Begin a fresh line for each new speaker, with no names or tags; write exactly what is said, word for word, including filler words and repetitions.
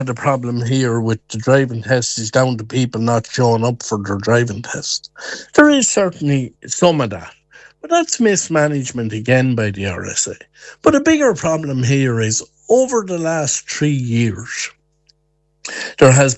the problem here with the driving test is down to people not showing up for their driving test. There is certainly some of that. But that's mismanagement again by the R S A. But a bigger problem here is over the last three years, there has